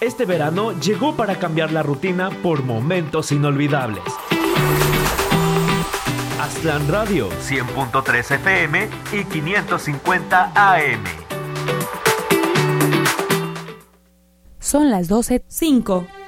Este verano llegó para cambiar la rutina por momentos inolvidables. Aztlán Radio, 100.3 FM y 550 AM. Son las 12:05.